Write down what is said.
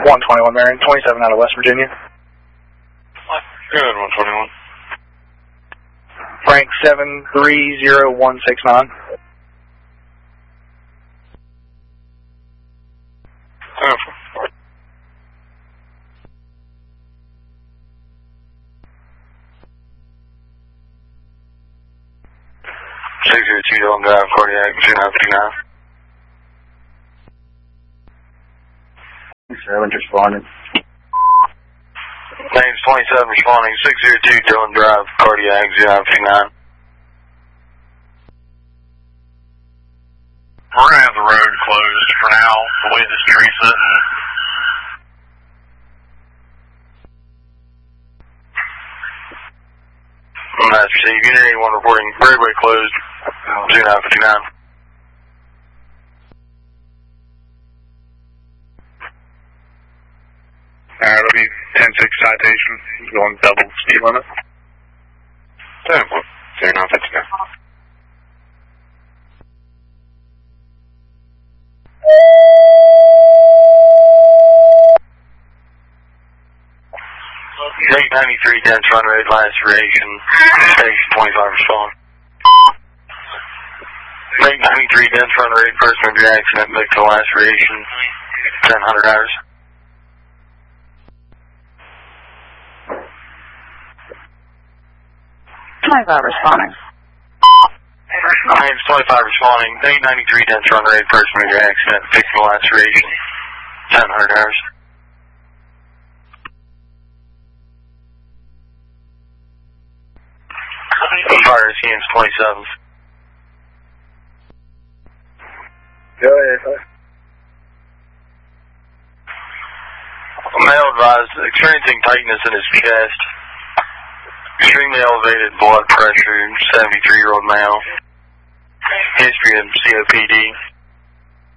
121 Marion, 27 out of West Virginia. Good, 121. Frank 730169. Dylan Drive, cardiac, 2959. 7 responding. Names 27 responding, 602 Dylan Drive, cardiac, 0959. We're going to have the road closed for now, the way this tree's sitting. Master Steve, Unit 81 reporting roadway closed, 0959. It'll be 10-6 citation, going double speed limit. 0959. Lake 93, dense run road, laceration, station 25 respond. Lake 93, dense run road, first major accident, victim laceration, 1000 hours. 25 responding. Names 25 responding, 893 dense run road, first major accident, victim laceration, 1000 hours. Fire CM's 27. Go ahead. Male advised experiencing tightness in his chest, extremely elevated blood pressure, 73-year-old male, history of COPD.